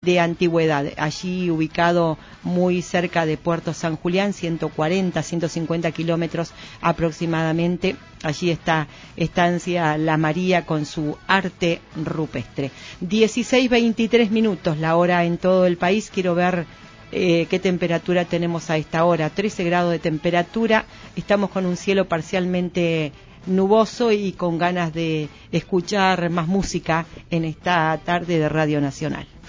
de antigüedad, allí ubicado muy cerca de Puerto San Julián, 140, 150 kilómetros aproximadamente. Allí está Estancia La María con su arte rupestre. 16:23 minutos la hora en todo el país. Quiero ver qué temperatura tenemos a esta hora. 13 grados de temperatura. Estamos con un cielo parcialmente nuboso y con ganas de escuchar más música en esta tarde de Radio Nacional.